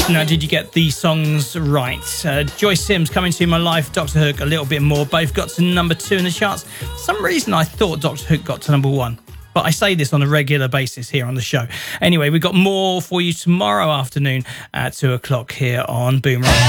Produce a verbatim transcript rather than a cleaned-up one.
Now, did you get the songs right? Uh, Joyce Sims, Coming to My Life, Doctor Hook, A Little Bit More, both got to number two in the charts. For some reason, I thought Doctor Hook got to number one. But I say this on a regular basis here on the show. Anyway, we've got more for you tomorrow afternoon at two o'clock here on Boomerang.